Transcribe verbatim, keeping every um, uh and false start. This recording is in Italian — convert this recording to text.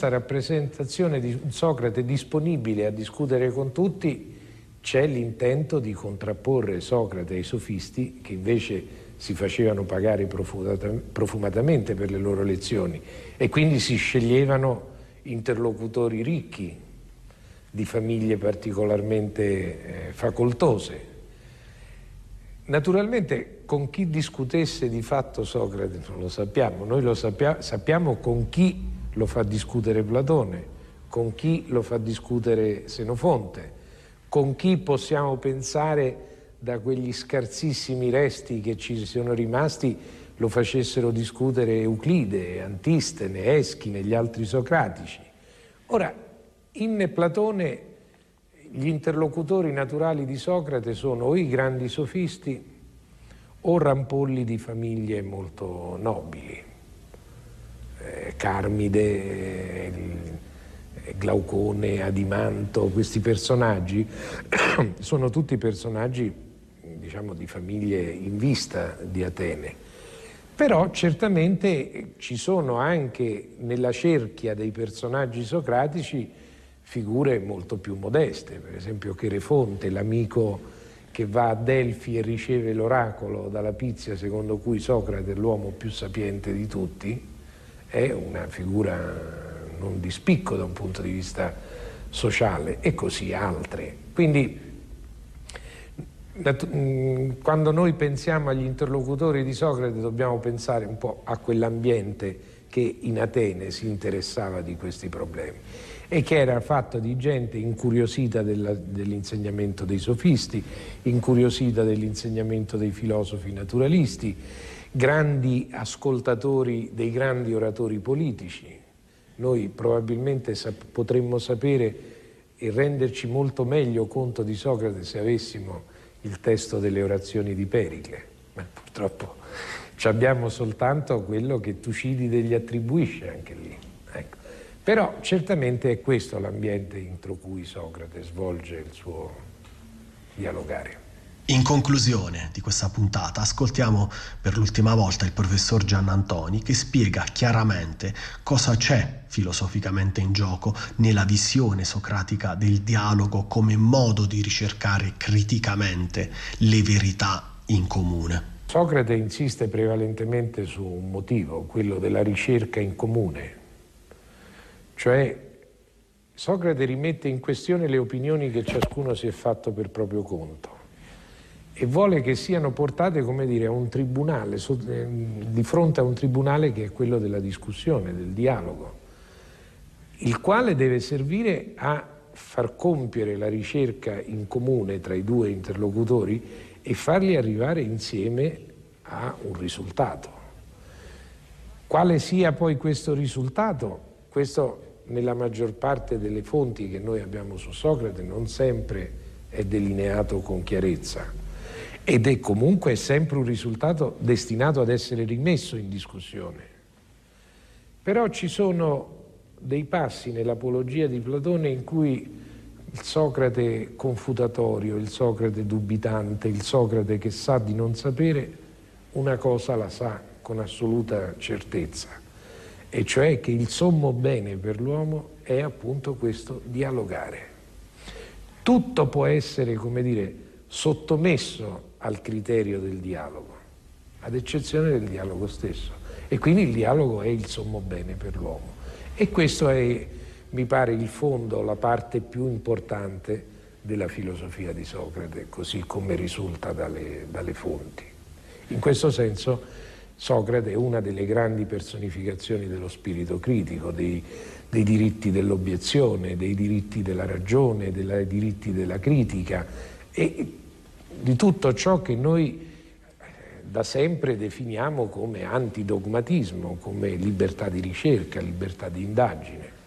questa rappresentazione di Socrate disponibile a discutere con tutti c'è l'intento di contrapporre Socrate ai sofisti, che invece si facevano pagare profumatamente per le loro lezioni e quindi si sceglievano interlocutori ricchi, di famiglie particolarmente eh, facoltose. Naturalmente con chi discutesse di fatto Socrate non lo sappiamo, noi lo sappia, sappiamo con chi lo fa discutere Platone, con chi lo fa discutere Senofonte, con chi possiamo pensare da quegli scarsissimi resti che ci sono rimasti lo facessero discutere Euclide, Antistene, Eschine, gli altri socratici. Ora, in Platone gli interlocutori naturali di Socrate sono o i grandi sofisti o rampolli di famiglie molto nobili, eh, Carmide, eh, Glaucone, Adimanto. Questi personaggi sono tutti personaggi, diciamo, di famiglie in vista di Atene. Però certamente ci sono anche nella cerchia dei personaggi socratici figure molto più modeste, per esempio Cherefonte, l'amico che va a Delfi e riceve l'oracolo dalla Pizia secondo cui Socrate è l'uomo più sapiente di tutti, è una figura non di spicco da un punto di vista sociale, e così altre. Quindi quando noi pensiamo agli interlocutori di Socrate dobbiamo pensare un po' a quell'ambiente che in Atene si interessava di questi problemi e che era fatto di gente incuriosita della, dell'insegnamento dei sofisti, incuriosita dell'insegnamento dei filosofi naturalisti, grandi ascoltatori dei grandi oratori politici. Noi probabilmente sap- potremmo sapere e renderci molto meglio conto di Socrate se avessimo il testo delle orazioni di Pericle, ma purtroppo ci abbiamo soltanto quello che Tucidide gli attribuisce anche lì. Ecco. Però certamente è questo l'ambiente entro cui Socrate svolge il suo dialogare. In conclusione di questa puntata ascoltiamo per l'ultima volta il professor Giannantoni che spiega chiaramente cosa c'è filosoficamente in gioco nella visione socratica del dialogo come modo di ricercare criticamente le verità in comune. Socrate insiste prevalentemente su un motivo, quello della ricerca in comune. Cioè, Socrate rimette in questione le opinioni che ciascuno si è fatto per proprio conto e vuole che siano portate, come dire, a un tribunale, di fronte a un tribunale che è quello della discussione, del dialogo, il quale deve servire a far compiere la ricerca in comune tra i due interlocutori e farli arrivare insieme a un risultato. Quale sia poi questo risultato? Questo nella maggior parte delle fonti che noi abbiamo su Socrate non sempre è delineato con chiarezza ed è comunque sempre un risultato destinato ad essere rimesso in discussione. Però ci sono dei passi nell'Apologia di Platone in cui il Socrate confutatorio, il Socrate dubitante, il Socrate che sa di non sapere, una cosa la sa con assoluta certezza, e cioè che il sommo bene per l'uomo è appunto questo dialogare. Tutto può essere, come dire, sottomesso al criterio del dialogo, ad eccezione del dialogo stesso. E quindi il dialogo è il sommo bene per l'uomo. E questo è, mi pare, il fondo, la parte più importante della filosofia di Socrate, così come risulta dalle, dalle fonti. In questo senso Socrate è una delle grandi personificazioni dello spirito critico, dei, dei diritti dell'obiezione, dei diritti della ragione, dei diritti della critica e di tutto ciò che noi da sempre definiamo come antidogmatismo, come libertà di ricerca, libertà di indagine.